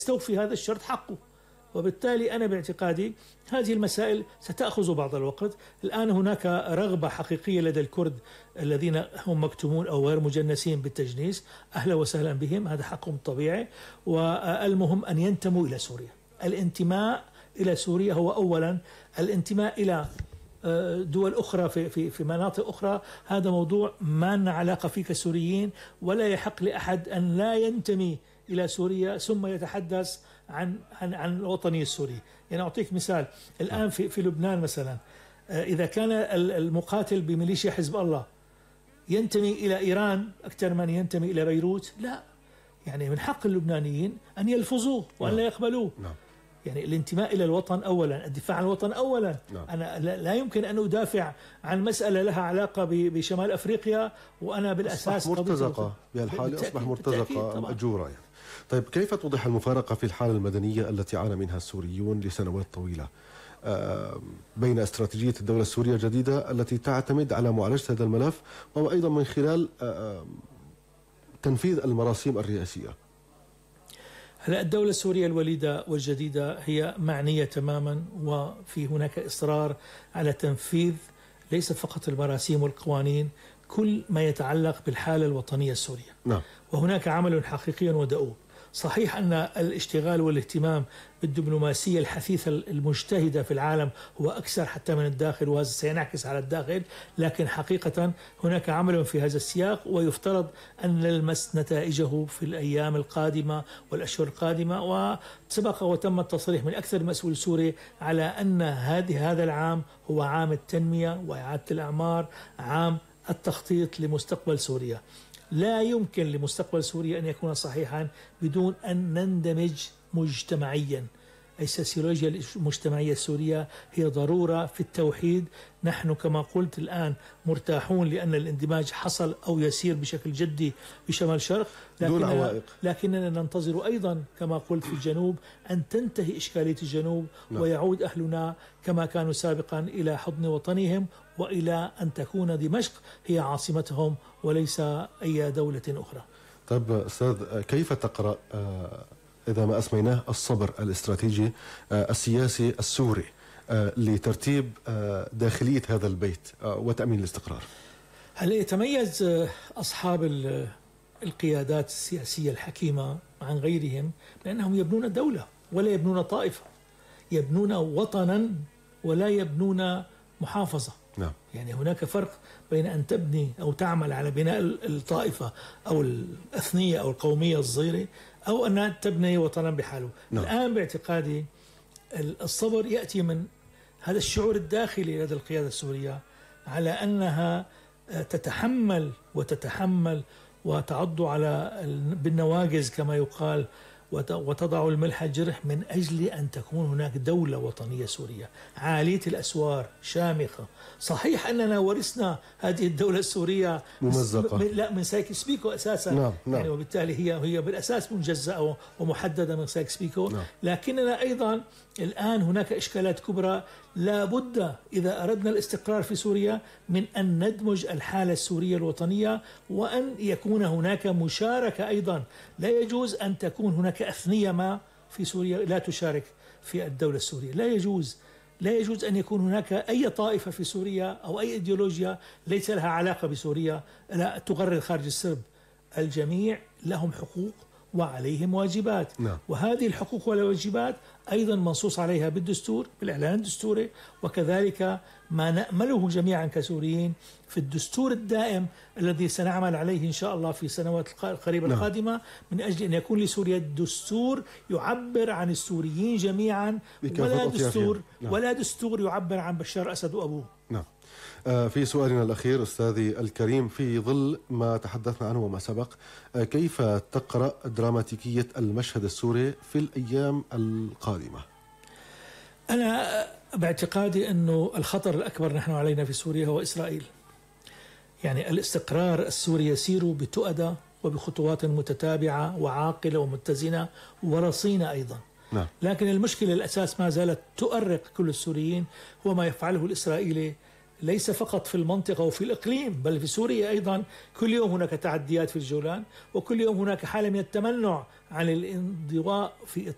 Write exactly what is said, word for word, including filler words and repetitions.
يستوفي هذا الشرط حقه. وبالتالي أنا باعتقادي هذه المسائل ستأخذ بعض الوقت. الآن هناك رغبة حقيقية لدى الكرد الذين هم مكتومون أو غير مجنسين بالتجنيس، أهلا وسهلا بهم، هذا حقهم الطبيعي. والمهم أن ينتموا إلى سوريا. الانتماء إلى سوريا هو أولا، الانتماء إلى دول أخرى في في في مناطق أخرى هذا موضوع ما لنا علاقة فيه كسوريين، ولا يحق لأحد أن لا ينتمي إلى سوريا ثم يتحدث عن عن عن الوطنية السورية. يعني أعطيك مثال، الآن في في لبنان مثلا إذا كان المقاتل بميليشيا حزب الله ينتمي إلى إيران أكثر من ينتمي إلى بيروت، لا، يعني من حق اللبنانيين أن يلفظوه وأن لا يقبلوه. نعم. يعني الانتماء إلى الوطن أولا، الدفاع عن الوطن أولا. نعم. أنا لا يمكن أن أدافع عن مسألة لها علاقة بشمال أفريقيا وأنا بالأساس أصبح مرتزقة بهالحالة، أصبح مرتزقة مأجورة يعني. طيب كيف توضح المفارقة في الحالة المدنية التي عانى منها السوريون لسنوات طويلة بين استراتيجية الدولة السورية الجديدة التي تعتمد على معالجة هذا الملف وأيضا من خلال تنفيذ المراسيم الرئاسية؟ هلا الدولة السورية الوليدة والجديدة هي معنية تماما، وفي هناك إصرار على تنفيذ ليس فقط المراسيم والقوانين، كل ما يتعلق بالحالة الوطنية السورية. نعم. وهناك عمل حقيقي ودؤوب. صحيح أن الاشتغال والاهتمام بالدبلوماسية الحثيثة المجتهدة في العالم هو أكثر حتى من الداخل، وهذا سينعكس على الداخل، لكن حقيقة هناك عمل في هذا السياق، ويفترض أن نلمس نتائجه في الأيام القادمة والأشهر القادمة. وسبق وتم التصريح من أكثر مسؤول سوري على أن هذه هذا العام هو عام التنمية وإعادة الأعمار، عام التخطيط لمستقبل سوريا. لا يمكن لمستقبل سوريا أن يكون صحيحا بدون أن نندمج مجتمعيا. السوسيولوجيا المجتمعية السورية هي ضرورة في التوحيد. نحن كما قلت الآن مرتاحون لأن الاندماج حصل أو يسير بشكل جدي بشمال شرق، دون عوائق، لكننا ننتظر أيضا كما قلت في الجنوب أن تنتهي إشكالية الجنوب. نعم. ويعود أهلنا كما كانوا سابقا إلى حضن وطنهم، وإلى أن تكون دمشق هي عاصمتهم وليس أي دولة أخرى. طيب أستاذ، كيف تقرأ إذا ما أسميناه الصبر الاستراتيجي السياسي السوري لترتيب داخلية هذا البيت وتأمين الاستقرار؟ هل يتميز أصحاب القيادات السياسية الحكيمة عن غيرهم لأنهم يبنون دولة ولا يبنون طائفة، يبنون وطنا ولا يبنون محافظة. نعم. يعني هناك فرق بين أن تبني أو تعمل على بناء الطائفة أو الأثنية أو القومية الصغيرة، أو أن تبني وطنا بحاله. نعم. الآن باعتقادي الصبر يأتي من هذا الشعور الداخلي لدى القيادة السورية على أنها تتحمل وتتحمل وتعض على بالنواجز كما يقال وتضع الملح الجرح من أجل أن تكون هناك دولة وطنية سورية عالية الأسوار شامخة. صحيح أننا ورثنا هذه الدولة السورية ممزقة من لا من سايكس بيكو أساسا. نعم. نعم. يعني وبالتالي هي هي بالأساس منجزة ومحددة من سايكس بيكو. نعم. لكننا أيضا الآن هناك إشكالات كبرى لا بد إذا أردنا الاستقرار في سوريا من أن ندمج الحالة السورية الوطنية، وأن يكون هناك مشاركة أيضا. لا يجوز أن تكون هناك أثنية ما في سوريا لا تشارك في الدولة السورية، لا يجوز. لا يجوز أن يكون هناك أي طائفة في سوريا أو أي إيديولوجيا ليس لها علاقة بسوريا لا تغرد خارج السرب. الجميع لهم حقوق وعليهم واجبات. نعم. وهذه الحقوق والواجبات أيضا منصوص عليها بالدستور بالإعلان الدستوري، وكذلك ما نأمله جميعا كسوريين في الدستور الدائم الذي سنعمل عليه إن شاء الله في السنوات القريبة. نعم. القادمة، من أجل أن يكون لسوريا دستور يعبر عن السوريين جميعا، ولا دستور نعم. ولا دستور يعبر عن بشار أسد وأبوه. نعم. في سؤالنا الأخير أستاذي الكريم، في ظل ما تحدثنا عنه وما سبق، كيف تقرأ دراماتيكية المشهد السوري في الأيام القادمة؟ أنا باعتقادي أنه الخطر الأكبر نحن علينا في سوريا هو إسرائيل. يعني الاستقرار السوري يسير بتؤدة وبخطوات متتابعة وعاقلة ومتزنة ورصينة أيضا. نعم. لكن المشكلة الأساس ما زالت تؤرق كل السوريين هو ما يفعله الإسرائيلي ليس فقط في المنطقة وفي الإقليم بل في سوريا أيضا. كل يوم هناك تعديات في الجولان، وكل يوم هناك حالة من التمنع عن الانضواء في